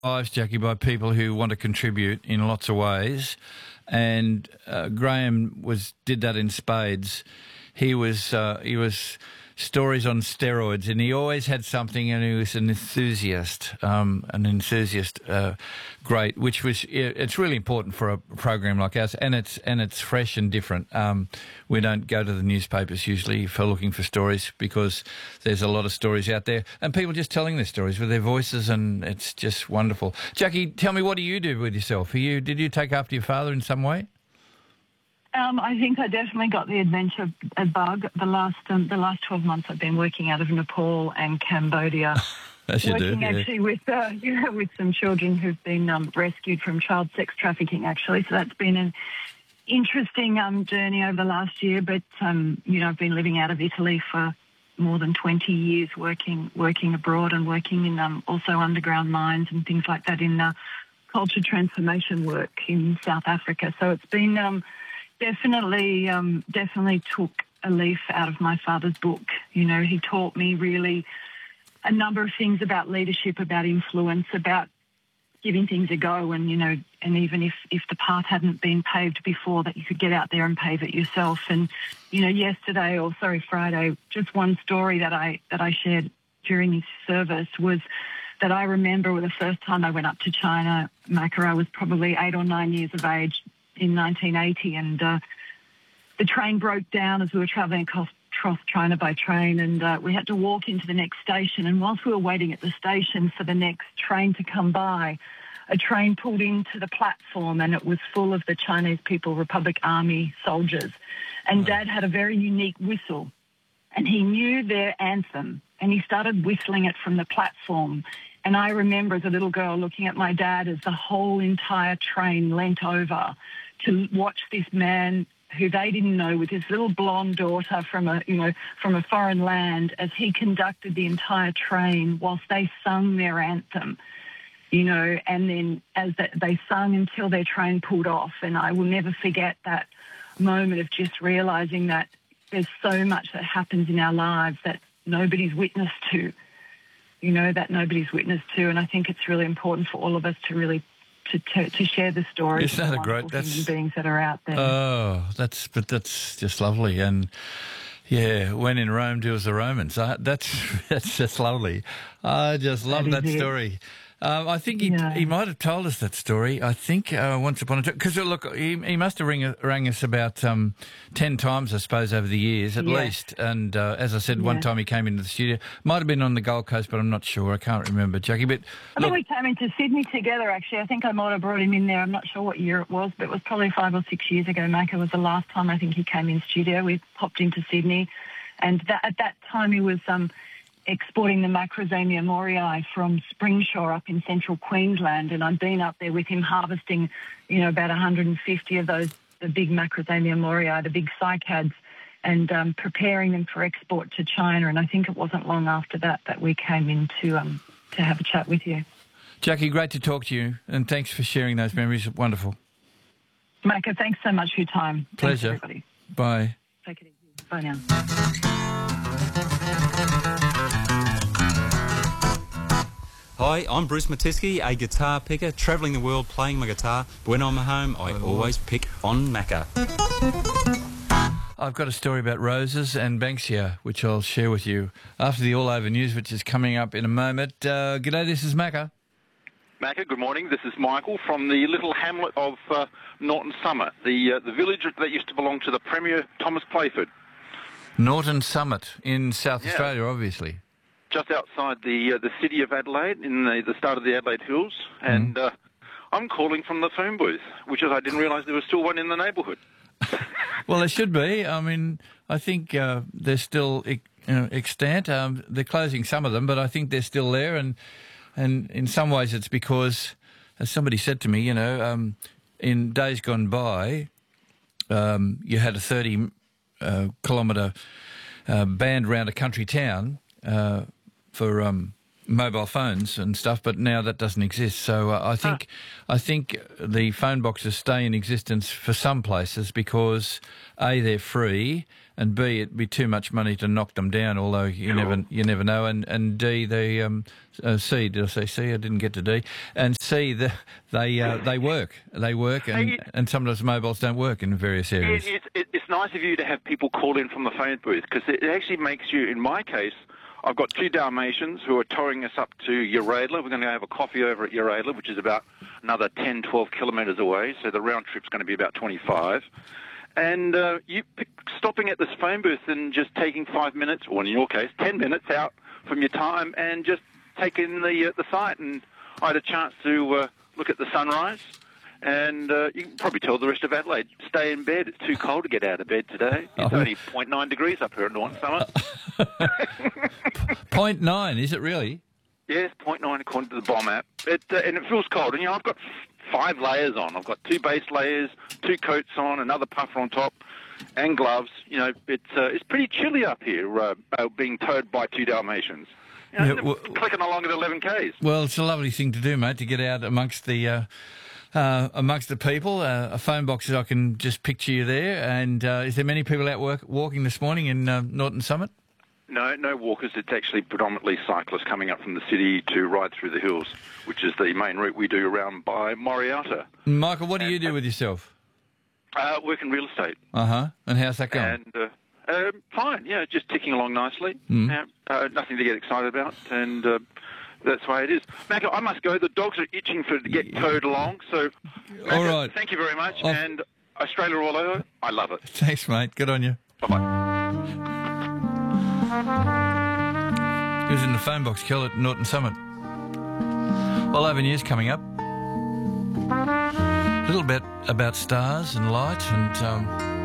lives, Jackie, by people who want to contribute in lots of ways, and Graham did that in spades. He was stories on steroids, and he always had something, and he was an enthusiast, great. Which was it's really important for a program like ours, and it's fresh and different. We don't go to the newspapers usually for looking for stories because there's a lot of stories out there, and people just telling their stories with their voices, and it's just wonderful. Jackie, tell me, what do you do with yourself? Did you take after your father in some way? I think I definitely got the adventure bug. The last 12 months I've been working out of Nepal and Cambodia. As you working do, yeah. actually with some children who've been rescued from child sex trafficking, actually. So that's been an interesting journey over the last year. But, I've been living out of Italy for more than 20 years, working abroad and working in also underground mines and things like that in culture transformation work in South Africa. So it's been... Definitely took a leaf out of my father's book. He taught me really a number of things about leadership, about influence, about giving things a go, and even if the path hadn't been paved before, that you could get out there and pave it yourself. And Friday, just one story that I shared during his service was that I remember the first time I went up to China, Macca. I was probably 8 or 9 years of age in 1980, and the train broke down as we were travelling across China by train, and we had to walk into the next station. And whilst we were waiting at the station for the next train to come by, a train pulled into the platform, and it was full of the Chinese People's Republic Army soldiers. And Dad had a very unique whistle, and he knew their anthem, and he started whistling it from the platform. And I remember as a little girl looking at my dad as the whole entire train leant over to watch this man who they didn't know, with his little blonde daughter from a foreign land, as he conducted the entire train whilst they sung their anthem, and then as they sung until their train pulled off. And I will never forget that moment of just realising that there's so much that happens in our lives that nobody's witness to. And I think it's really important for all of us to really to share the stories of the wonderful human beings that are out there. Oh, that's just lovely. And yeah, when in Rome, do as the Romans. That's just lovely. I just love that story. I think he might have told us that story. I think once upon a time, because look, he must have rang us about 10 times, I suppose, over the years at least. And as I said, one time he came into the studio. Might have been on the Gold Coast, but I'm not sure. I can't remember, Jackie. But I think we came into Sydney together. Actually, I think I might have brought him in there. I'm not sure what year it was, but it was probably 5 or 6 years ago. Macca was the last time I think he came in studio. We popped into Sydney, and at that time he was exporting the Macrozemia moriae from Springshaw up in central Queensland, and I'd been up there with him harvesting, about 150 of those, the big Macrozemia moriae, the big cycads, and preparing them for export to China. And I think it wasn't long after that we came in to have a chat with you. Jackie, great to talk to you, and thanks for sharing those memories. Wonderful. Macca, thanks so much for your time. Pleasure. Thanks, everybody. Bye. Take it easy. Bye now. Hi, I'm Bruce Matisky, a guitar picker, travelling the world playing my guitar. But when I'm at home, I always pick on Macca. I've got a story about roses and Banksia, which I'll share with you after the All Over News, which is coming up in a moment. G'day, this is Macca. Macca, good morning. This is Michael from the little hamlet of Norton Summit, the village that used to belong to the Premier Thomas Playford. Norton Summit in South Australia, obviously. Just outside the city of Adelaide, in the start of the Adelaide Hills, and I'm calling from the phone booth, which is I didn't realise there was still one in the neighbourhood. Well, there should be. I mean, I think they're still extant. They're closing some of them, but I think they're still there, and in some ways it's because, as somebody said to me, in days gone by, you had a 30-kilometre band round a country town for mobile phones and stuff, but now that doesn't exist. So I think the phone boxes stay in existence for some places because A, they're free, and B, it'd be too much money to knock them down. Although you never know, and D, they C. Did I say C? I didn't get to D. And C, they work. They work, and sometimes mobiles don't work in various areas. It's nice of you to have people call in from the phone booth because it actually makes you, in my case, I've got 2 Dalmatians who are towing us up to Uradla. We're going to have a coffee over at Uradla, which is about another 10, 12 kilometres away. So the round trip's going to be about 25. And stopping at this phone booth and just taking 5 minutes, or in your case, 10 minutes out from your time and just taking the site. And I had a chance to look at the sunrise. And you can probably tell the rest of Adelaide, stay in bed. It's too cold to get out of bed today. It's only 0.9 degrees up here at Norton Summit. 0.9, is it really? Yes, 0.9 according to the BOM app. And it feels cold. And, I've got 5 layers on. I've got 2 base layers, 2 coats on, another puffer on top, and gloves. It's pretty chilly up here, being towed by 2 Dalmatians. Clicking along at 11 Ks. Well, it's a lovely thing to do, mate, to get out amongst the people. A phone box, I can just picture you there. And is there many people out walking this morning in Norton Summit? No walkers. It's actually predominantly cyclists coming up from the city to ride through the hills, which is the main route we do around by Moriata. Michael, what do you do with yourself? Work in real estate. And how's that going? And fine, just ticking along nicely. Nothing to get excited about, and that's the way it is. Macca, I must go. The dogs are itching to get towed along. So, Macca, all right. Thank you very much. And Australia all over. I love it. Thanks, mate. Good on you. Bye-bye. He was in the phone box kill at Norton Summit. Well, over news coming up. A little bit about stars and light and